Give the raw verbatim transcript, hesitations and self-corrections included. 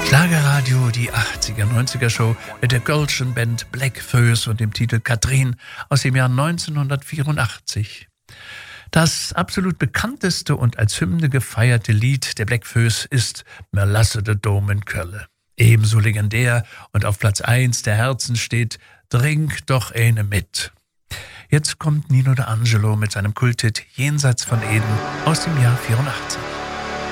Schlagerradio, die achtziger, neunziger Show mit der Gölschen Band Bläckfoes und dem Titel Katrin aus dem Jahr neunzehnhundertvierundachtzig. Das absolut bekannteste und als Hymne gefeierte Lied der Bläckfoes ist Mer lasse de Dom in Kölle. Ebenso legendär und auf Platz eins der Herzen steht Trink doch eine mit. Jetzt kommt Nino D'Angelo mit seinem Kulthit Jenseits von Eden aus dem Jahr vierundachtzig.